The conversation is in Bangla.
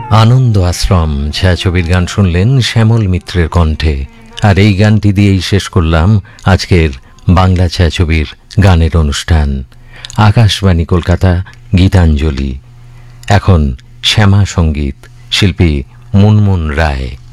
আনন্দ আশ্রম ছায়াছবির গান শুনলেন শ্যামল মিত্রের কণ্ঠে। আর এই গানটি দিয়েই শেষ করলাম আজকের বাংলা ছায়াছবির গানের অনুষ্ঠান। আকাশবাণী কলকাতা, গীতাঞ্জলি। এখন শ্যামা সঙ্গীত, শিল্পী মুনমুন রায়।